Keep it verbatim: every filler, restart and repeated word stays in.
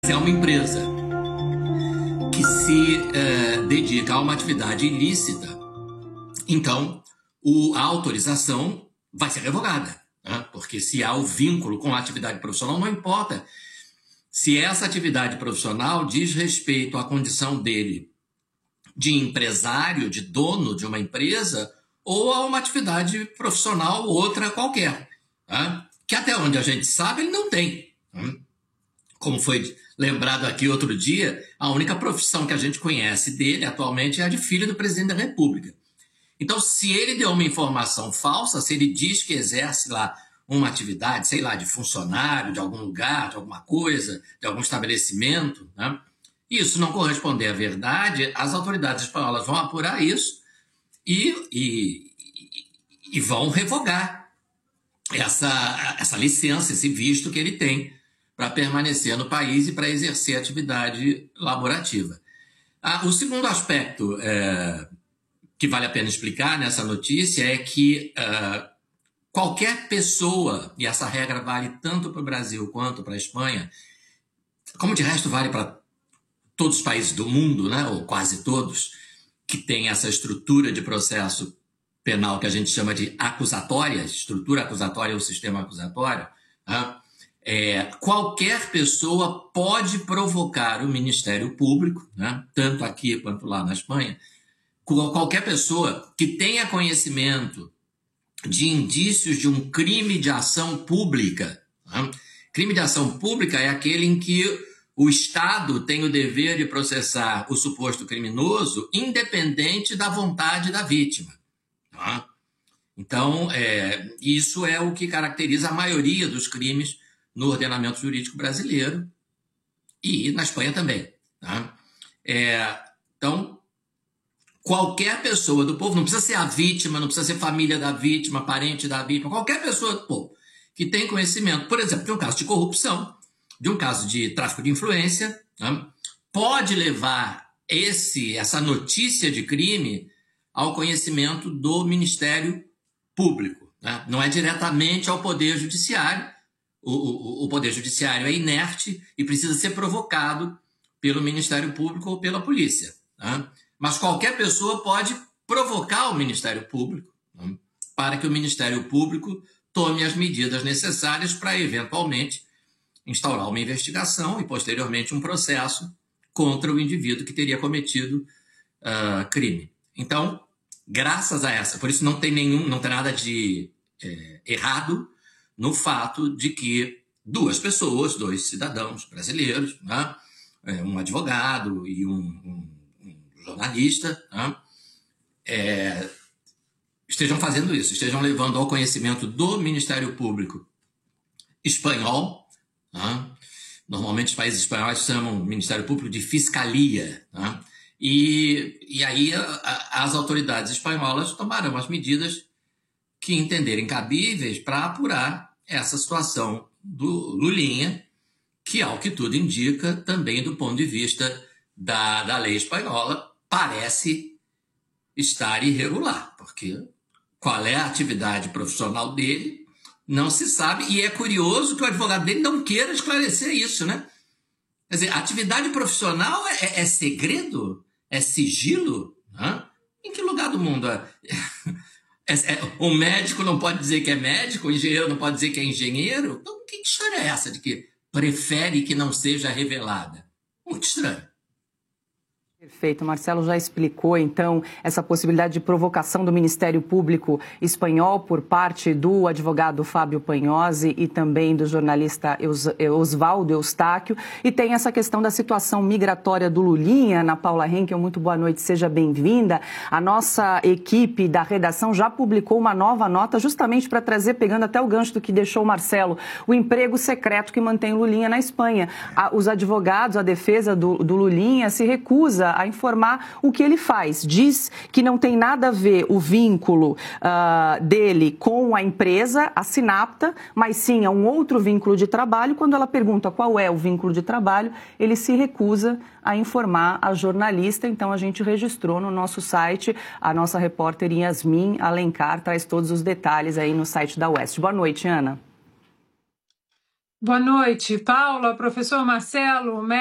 é uma empresa que se uh, dedica a uma atividade ilícita, então o, a autorização vai ser revogada, né? Porque se há o vínculo com a atividade profissional, não importa se essa atividade profissional diz respeito à condição dele de empresário, de dono de uma empresa, ou a uma atividade profissional outra qualquer, né? Que até onde a gente sabe ele não tem, né? Como foi lembrado aqui outro dia, a única profissão que a gente conhece dele atualmente é a de filho do presidente da República. Então, se ele deu uma informação falsa, se ele diz que exerce lá uma atividade, sei lá, de funcionário, de algum lugar, de alguma coisa, de algum estabelecimento, né? Isso não corresponder à verdade, as autoridades espanholas vão apurar isso e, e, e vão revogar essa, essa licença, esse visto que ele tem para permanecer no país e para exercer atividade laborativa. Ah, o segundo aspecto é, que vale a pena explicar nessa notícia é que uh, qualquer pessoa, e essa regra vale tanto para o Brasil quanto para a Espanha, como de resto vale para todos os países do mundo, né, ou quase todos, que tem essa estrutura de processo penal que a gente chama de acusatória, estrutura acusatória ou sistema acusatório, né? É, qualquer pessoa pode provocar o Ministério Público, né, tanto aqui quanto lá na Espanha, qualquer pessoa que tenha conhecimento de indícios de um crime de ação pública. Né? Crime de ação pública é aquele em que o Estado tem o dever de processar o suposto criminoso independente da vontade da vítima. Né? Então, é, isso é o que caracteriza a maioria dos crimes no ordenamento jurídico brasileiro e na Espanha também. Tá? É, então, qualquer pessoa do povo, não precisa ser a vítima, não precisa ser família da vítima, parente da vítima, qualquer pessoa do povo que tem conhecimento, por exemplo, de um caso de corrupção, de um caso de tráfico de influência, né, pode levar esse, essa notícia de crime ao conhecimento do Ministério Público. Né? Não é diretamente ao Poder Judiciário. O, o, o Poder Judiciário é inerte e precisa ser provocado pelo Ministério Público ou pela polícia. Né? Mas qualquer pessoa pode provocar o Ministério Público, né, para que o Ministério Público tome as medidas necessárias para, eventualmente, instaurar uma investigação e, posteriormente, um processo contra o indivíduo que teria cometido uh, crime. Então, graças a essa, por isso não tem nenhum, não tem nada de é, errado no fato de que duas pessoas, dois cidadãos brasileiros, né, um advogado e um, um, um jornalista, né, é, estejam fazendo isso, estejam levando ao conhecimento do Ministério Público espanhol, né, normalmente os países espanhóis chamam o Ministério Público de Fiscalia, né, e, e aí a, a, as autoridades espanholas tomarão as medidas que entenderem cabíveis para apurar essa situação do Lulinha, que, ao que tudo indica, também do ponto de vista da, da lei espanhola, parece estar irregular, porque qual é a atividade profissional dele não se sabe, e é curioso que o advogado dele não queira esclarecer isso, né? Quer dizer, a atividade profissional é, é segredo? É sigilo? Né? Em que lugar do mundo é? É, é, o médico não pode dizer que é médico, o engenheiro não pode dizer que é engenheiro. Então, que história é essa de que prefere que não seja revelada? Muito estranho. Perfeito. Marcelo já explicou, então, essa possibilidade de provocação do Ministério Público espanhol por parte do advogado Fábio Panhozzi e também do jornalista Osvaldo Eustáquio. E tem essa questão da situação migratória do Lulinha. Ana Paula Henkel, muito boa noite, seja bem-vinda. A nossa equipe da redação já publicou uma nova nota justamente para trazer, pegando até o gancho do que deixou o Marcelo, o emprego secreto que mantém o Lulinha na Espanha. Os advogados, a defesa do, do Lulinha se recusa a informar o que ele faz. Diz que não tem nada a ver o vínculo uh, dele com a empresa, a Sinapta, mas sim a um outro vínculo de trabalho. Quando ela pergunta qual é o vínculo de trabalho, ele se recusa a informar a jornalista. Então, a gente registrou no nosso site. A nossa repórter Yasmin Alencar traz todos os detalhes aí no site da Oeste. Boa noite, Ana. Boa noite, Paula, professor Marcelo.